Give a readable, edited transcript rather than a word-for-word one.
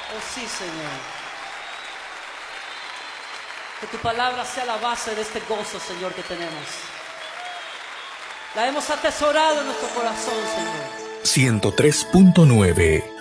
Oh sí, Señor. Que tu palabra sea la base de este gozo, Señor, que tenemos. La hemos atesorado en nuestro corazón, Señor. 103.9